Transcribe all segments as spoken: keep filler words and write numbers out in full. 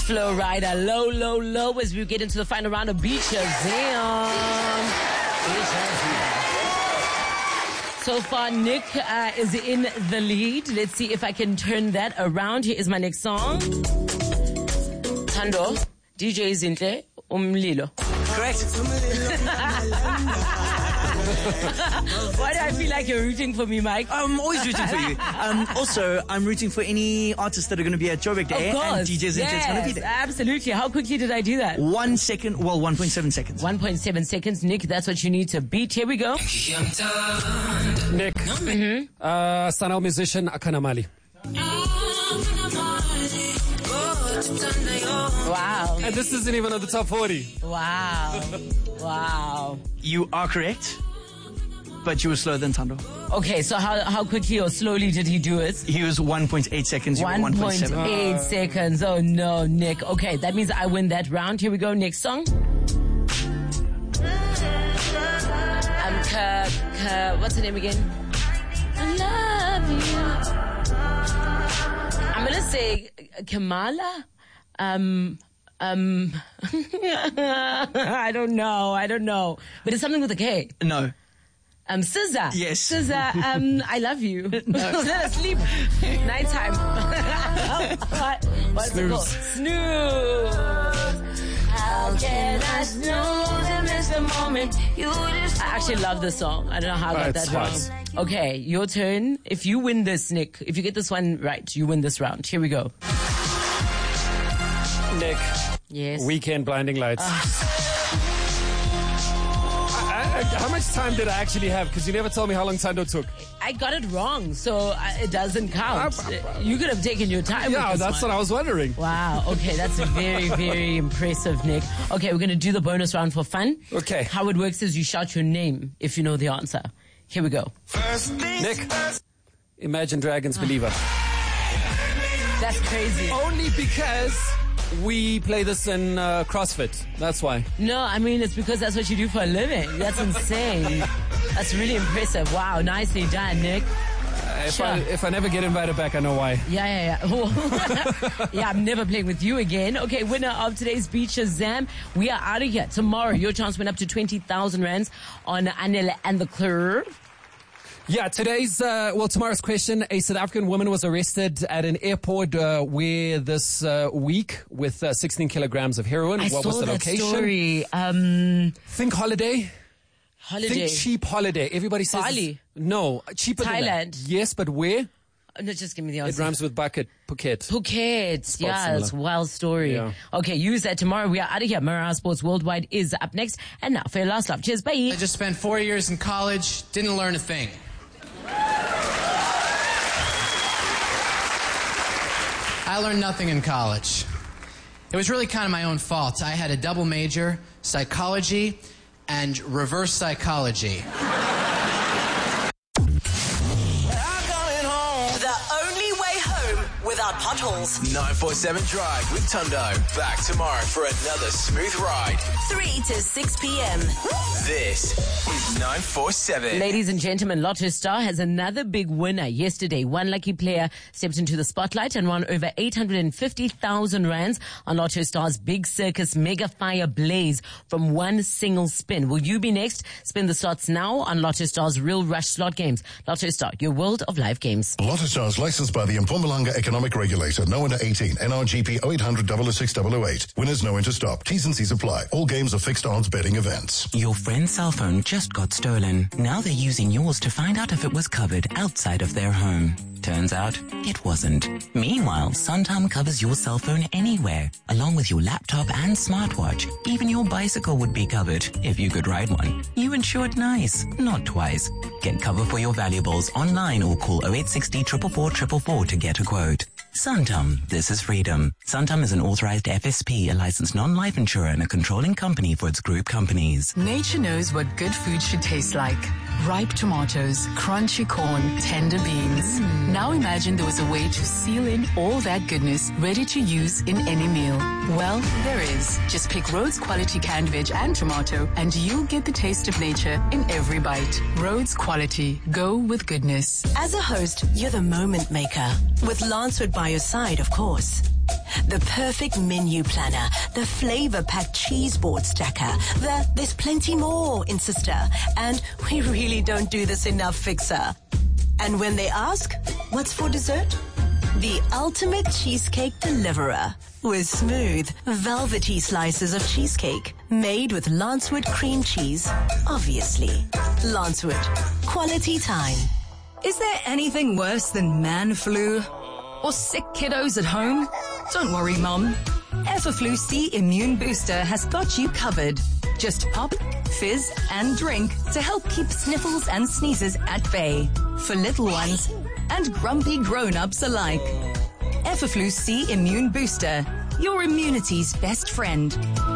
Flow Rider, low, low, low, as we get into the final round of Beach Exam. So far, Nick uh, is in the lead. Let's see if I can turn that around. Here is my next song. Thando, D J Zinhle, Umlilo. Correct. Why do I feel like you're rooting for me, Mike? I'm always rooting for you. Um, also, I'm rooting for any artists that are going to be at Joburg Day, and D J Zinhle yes, is going to be there. Absolutely. How quickly did I do that? One second, well, one point seven seconds. one point seven seconds. Nick, that's what you need to beat. Here we go. Nick, mm-hmm. uh, Sanal musician Akana Mali. Wow. And this isn't even on the top forty. Wow. Wow. You are correct, but you were slower than Thando. Okay, so how how quickly or slowly did he do it? He was one point eight seconds, you were one point seven. one point eight seconds. Oh no, Nick. Okay, that means I win that round. Here we go. Next song. Um, ka, ka, what's the name again? I love you. I'm gonna say Kamala. Um, um, I don't know. I don't know. But it's something with a K. No. Um, Scissor. Yes. Scissor, um, I love you. No. Let us sleep. Nighttime. what, what's Snooze. it called? Snooze. How can I snooze and miss the moment you just... I actually love this song. I don't know how I got Oh, that it's wrong. hot. Okay, your turn. If you win this, Nick, if you get this one right, you win this round. Here we go. Nick. Yes. Weekend Blinding Lights. Uh. I, I, how much time did I actually have? Because you never told me how long Thando took. I got it wrong, so uh, it doesn't count. Uh, uh, You could have taken your time. Yeah, with this that's one. what I was wondering. Wow. Okay, that's very, very impressive, Nick. Okay, we're going to do the bonus round for fun. Okay. How it works is you shout your name if you know the answer. Here we go. Nick. Imagine Dragons Believer. That's crazy. Only because we play this in uh, CrossFit. That's why. No, I mean, it's because that's what you do for a living. That's insane. That's really impressive. Wow, nicely done, Nick. Uh, if, Sure. I, if I never get invited back, I know why. Yeah, yeah, yeah. Yeah, I'm never playing with you again. Okay, winner of today's Beach Exam. We are out of here. Tomorrow, your chance went up to twenty thousand rands on Anele and the Club. Yeah, today's, uh, well, tomorrow's question. A South African woman was arrested at an airport uh, where this uh, week with uh, sixteen kilograms of heroin. I what saw was the that location? story. Um, Think holiday. holiday. Think cheap holiday. Everybody says. Bali. No, cheaper than Thailand. that. Yes, but where? Oh, no, just give me the It answer. rhymes with bucket, Phuket. Phuket. Yeah, similar. it's a wild story. Yeah. Okay, use that tomorrow. We are out of here. Marara Sports Worldwide is up next. And now for your last love. Cheers, bye. I just spent four years in college, didn't learn a thing. I learned nothing in college. It was really kind of my own fault. I had a double major, psychology and reverse psychology. The only way home without potholes. nine four seven Drive with Thando. Back tomorrow for another smooth ride. three to six p.m. This is nine four seven. Ladies and gentlemen, Lotto Star has another big winner. Yesterday, one lucky player stepped into the spotlight and won over eight hundred fifty thousand rands on Lotto Star's Big Circus Mega Fire Blaze from one single spin. Will you be next? Spin the slots now on Lotto Star's Real Rush slot games. Lotto Star, your world of live games. Lotto Stars licensed by the Mpumalanga Economic Regulator. No under eighteen. N R G P oh eight hundred, oh oh six, oh oh eight. Winners know when to stop. T's and C's apply. All games are fixed odds betting events. Your friend's cell phone just got stolen. Now they're using yours to find out if it was covered outside of their home. Turns out it wasn't. Meanwhile, Suntam covers your cell phone anywhere, along with your laptop and smartwatch. Even your bicycle would be covered if you could ride one. You insured nice, not twice. Get cover for your valuables online or call oh eight six oh four four four four four to get a quote. Suntam, this is freedom. Suntam is an authorized F S P, a licensed non-life insurer and a controlling company for its group companies. Nature knows what good food should taste like. Ripe tomatoes, crunchy corn, tender beans. Mm. Now imagine there was a way to seal in all that goodness ready to use in any meal. Well, there is. Just pick Rhodes Quality canned veg and tomato and you'll get the taste of nature in every bite. Rhodes Quality. Go with goodness. As a host, you're the moment maker. With Lance Wood by your side, of course. the perfect menu planner, the flavor-packed cheese board stacker, the there's plenty more in Sister, and we really don't do this enough fixer. And when they ask, what's for dessert? The ultimate cheesecake deliverer with smooth, velvety slices of cheesecake made with Lancewood cream cheese, obviously. Lancewood, quality time. Is there anything worse than man flu? Or sick kiddos at home? Don't worry, Mum. Everflu C Immune Booster has got you covered. Just pop, fizz, and drink to help keep sniffles and sneezes at bay for little ones and grumpy grown-ups alike. Everflu C Immune Booster, your immunity's best friend.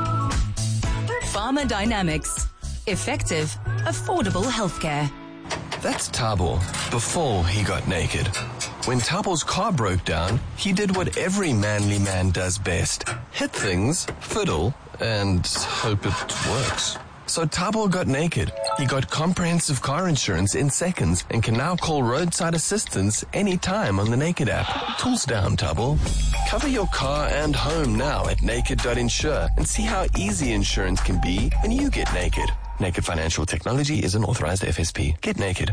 Pharmadynamics. Effective, affordable healthcare. That's Thabo before he got naked. When Thabo's car broke down, he did what every manly man does best. Hit things, fiddle, and hope it works. So Thabo got naked. He got comprehensive car insurance in seconds and can now call roadside assistance anytime on the Naked app. Tools down, Thabo. Cover your car and home now at naked dot insure and see how easy insurance can be when you get naked. Naked Financial Technology is an authorized F S P. Get naked.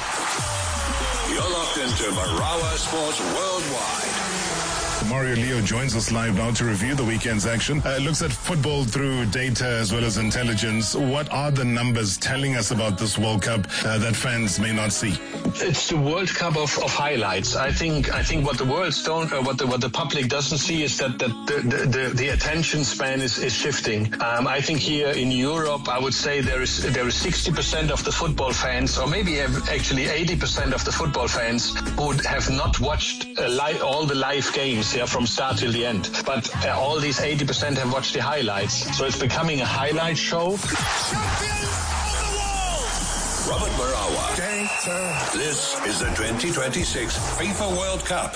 You're locked into Marawa Sports Worldwide. Mario Leo joins us live now to review the weekend's action. Uh, looks at football through data as well as intelligence. What are the numbers telling us about this World Cup uh, that fans may not see? It's the World Cup of, of highlights. I think I think what the world don't, or what the what the public doesn't see is that, that the, the, the, the attention span is, is shifting. Um, I think here in Europe, I would say there is there is sixty percent of the football fans, or maybe actually eighty percent of the football fans who have not watched uh, li- all the live games. Yeah, from start till the end. But uh, all these eighty percent have watched the highlights. So it's becoming a highlight show. Robert Marawa. This is the twenty twenty-six FIFA World Cup.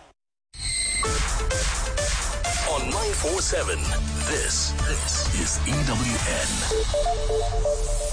On nine forty-seven, this, this is E W N.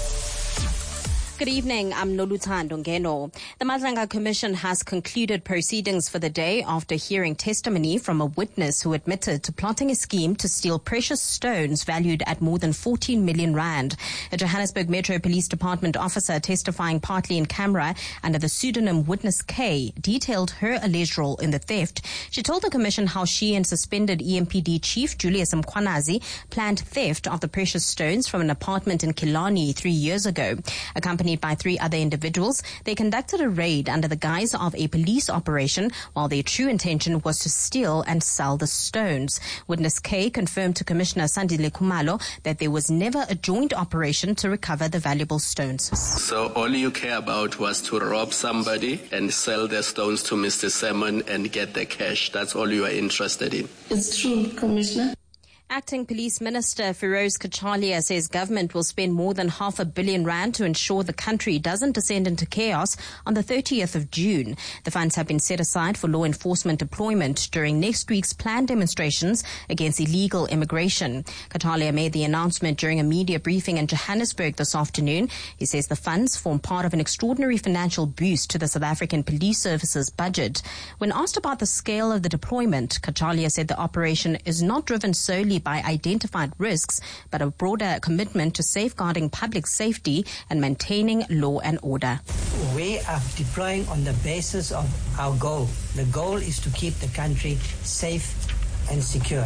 Good evening, I'm Noluthando Ngeno. The Madlanga Commission has concluded proceedings for the day after hearing testimony from a witness who admitted to plotting a scheme to steal precious stones valued at more than fourteen million rand. A Johannesburg Metro Police Department officer testifying partly in camera under the pseudonym Witness K detailed her alleged role in the theft. She told the commission how she and suspended E M P D Chief Julius Mkhwanazi planned theft of the precious stones from an apartment in Killarney three years ago. Accompanied by three other individuals, they conducted a raid under the guise of a police operation while their true intention was to steal and sell the stones. Witness K confirmed to Commissioner Sandile Khumalo that there was never a joint operation to recover the valuable stones. So all you care about was to rob somebody and sell their stones to Mister Salmon and get the cash. That's all you are interested in. It's true, Commissioner. Acting Police Minister Feroz Kachalia says government will spend more than half a billion rand to ensure the country doesn't descend into chaos on the thirtieth of June. The funds have been set aside for law enforcement deployment during next week's planned demonstrations against illegal immigration. Kachalia made the announcement during a media briefing in Johannesburg this afternoon. He says the funds form part of an extraordinary financial boost to the South African Police Service's budget. When asked about the scale of the deployment, Kachalia said the operation is not driven solely by identified risks, but a broader commitment to safeguarding public safety and maintaining law and order. We are deploying on the basis of our goal. The goal is to keep the country safe and secure.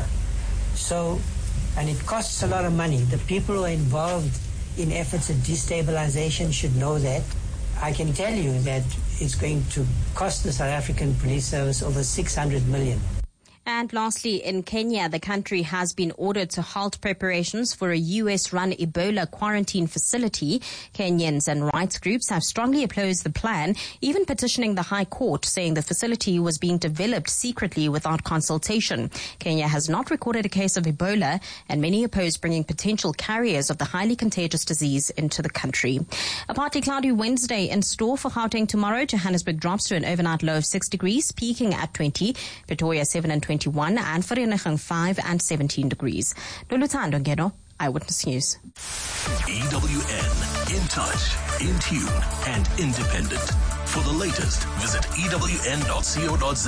So, and it costs a lot of money. The people who are involved in efforts at destabilization should know that. I can tell you that it's going to cost the South African Police Service over six hundred million. And lastly, in Kenya, the country has been ordered to halt preparations for a U S-run Ebola quarantine facility. Kenyans and rights groups have strongly opposed the plan, even petitioning the High Court, saying the facility was being developed secretly without consultation. Kenya has not recorded a case of Ebola, and many oppose bringing potential carriers of the highly contagious disease into the country. A partly cloudy Wednesday in store for Gauteng tomorrow. Johannesburg drops to an overnight low of six degrees, peaking at twenty. Pretoria seven and twenty-one, and Vereeniging five and seventeen degrees. Noluthando Ngeno, Eyewitness News. E W N, in touch, in tune, and independent. For the latest, visit E W N dot co dot za.